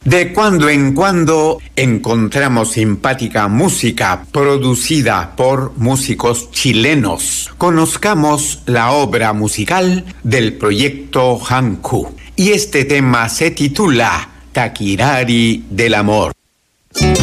De cuando en cuando encontramos simpática música producida por músicos chilenos. Conozcamos la obra musical del proyecto Hanku. Y este tema se titula Taquirari del Amor.